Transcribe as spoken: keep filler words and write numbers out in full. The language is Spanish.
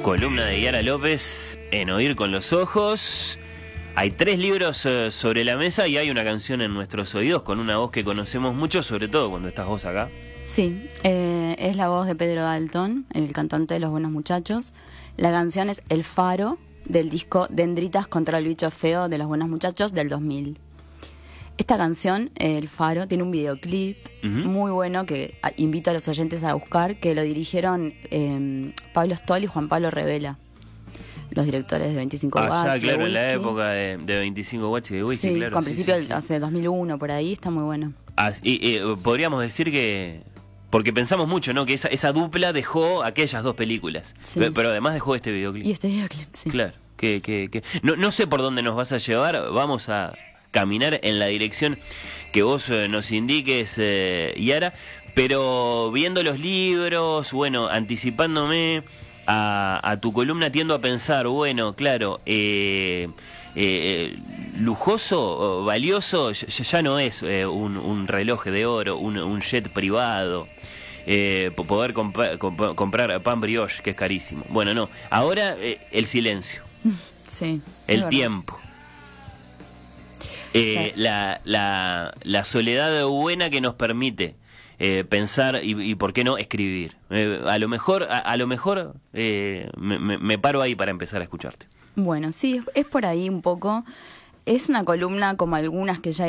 Columna de Yara López en Oír con los Ojos. Hay tres libros eh, sobre la mesa y hay una canción en nuestros oídos con una voz que conocemos mucho, sobre todo cuando estás vos acá. Sí, eh, es la voz de Pedro Dalton, el cantante de Los Buenos Muchachos. La canción es El Faro, del disco Dendritas contra el bicho feo de Los Buenos Muchachos del dos mil. Esta canción, El Faro, tiene un videoclip uh-huh. muy bueno que invito a los oyentes a buscar, que lo dirigieron eh, Pablo Stoll y Juan Pablo Revela, los directores de veinticinco watts. Ah, ya, claro, en la época de, de veinticinco watts y de Whisky, sí, claro. con sí, principio sí, del, sí. hace dos mil uno, por ahí, está muy bueno. Ah, y, y, podríamos decir que... Porque pensamos mucho, ¿no? Que esa, esa dupla dejó aquellas dos películas. Sí. Pero, pero además dejó este videoclip. Y este videoclip, sí. Claro. Que, que, que... No, no sé por dónde nos vas a llevar. Vamos a caminar en la dirección que vos eh, nos indiques, eh, Yara. Pero viendo los libros, bueno, anticipándome a, a tu columna, tiendo a pensar, bueno, claro, eh, eh, lujoso, valioso, ya, ya no es eh, un, un reloj de oro, un, un jet privado. Eh, poder compa- comp- comprar pan brioche, que es carísimo. Bueno, no. Ahora eh, el silencio. Sí. El tiempo. Eh, sí. la, la, la soledad buena que nos permite eh, pensar y, y, ¿por qué no?, escribir. Eh, a lo mejor, a, a lo mejor eh, me, me, me paro ahí para empezar a escucharte. Bueno, sí, es por ahí un poco. Es una columna como algunas que ya